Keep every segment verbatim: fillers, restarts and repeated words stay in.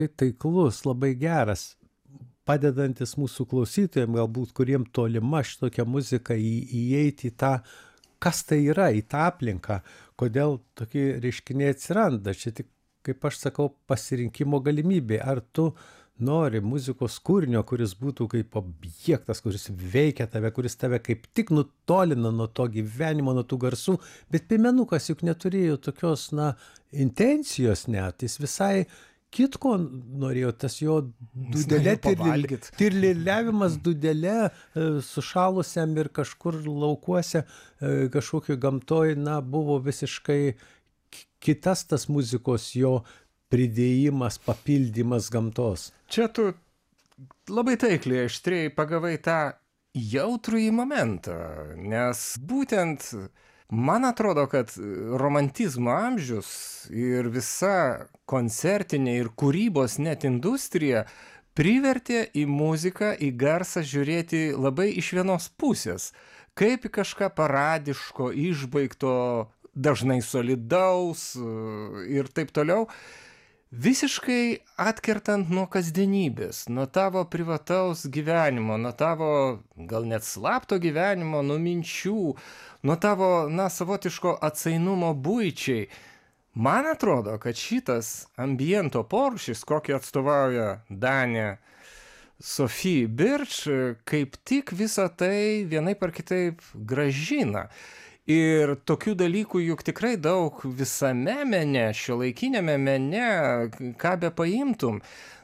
Taiklus, labai geras, padedantis mūsų klausytojam, galbūt kuriem tolima šitokia muzika į įeiti į tą, kas tai yra, į tą aplinką, kodėl tokie reiškiniai atsiranda. Čia tik, kaip aš sakau, pasirinkimo galimybė. Ar tu nori muzikos kūrinio, kuris būtų kaip objektas, kuris veikia tave, kuris tave kaip tik nutolina nuo to gyvenimo, nuo tų garsų, bet piemenukas juk neturėjo tokios, na, intencijos net, jis visai kitko norėjo, tas jo dūdelė, tirliliavimas dūdelė, sušalusiam ir kažkur laukuose, kažkokio gamtoj, na, buvo visiškai kitas tas muzikos jo pridėjimas, papildymas gamtos. Čia tu labai taikliai, aštriai pagavai tą jautrųjį momentą, nes būtent man atrodo, kad romantizmo amžius ir visa koncertinė ir kūrybos net industrija privertė į muziką, į garsą žiūrėti labai iš vienos pusės, kaip į kažką paradiško, išbaigto, dažnai solidaus ir taip toliau, visiškai atkertant nuo kasdienybės, nuo tavo privataus gyvenimo, nuo tavo gal net slapto gyvenimo, nuo minčių, nuo tavo, na, savotiško atsainumo buičiai. Man atrodo, kad šitas ambiento porūšis, kokį atstovauja Danė Sophie Birch, kaip tik visą tai vienaip ar kitaip gražina. Ir tokių dalykų juk tikrai daug visame mene, šiuolaikiniame mene, ką be paimtum,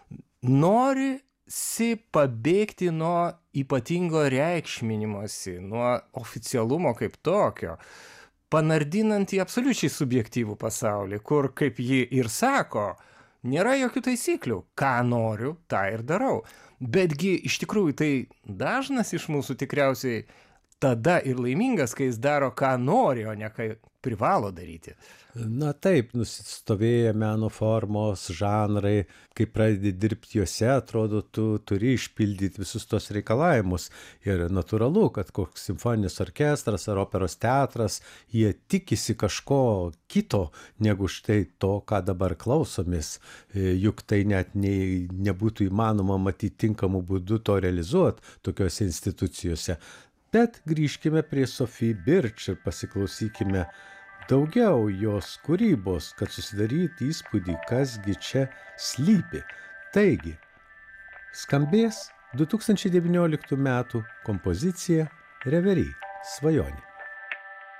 norisi pabėgti nuo ypatingo reikšminimosi, nuo oficialumo kaip tokio, panardinant į absoliučiai subjektyvų pasaulį, kur, kaip ji ir sako, nėra jokių taisyklių, ką noriu, tą ir darau. Betgi iš tikrųjų tai dažnas iš mūsų tikriausiai tada ir laimingas, kai jis daro, ką nori, o ne ką privalo daryti. Na taip, nusistovėję meno formos, žanrai, kai pradedi dirbti juose, atrodo, tu turi išpildyti visus tos reikalavimus. Ir natūralu, kad koks simfoninis orkestras ar operos teatras, jie tikisi kažko kito, negu štai to, ką dabar klausomės. Juk tai net ne, nebūtų įmanoma matyti tinkamų būdų to realizuoti tokiuose institucijose. Bet grįžkime prie Sophie Birch ir pasiklausykime daugiau jos kūrybos, kad susidaryti įspūdį, kasgi čia slypi. Taigi, skambės du tūkstančiai devynioliktų metų kompozicija Reverie, svajonė.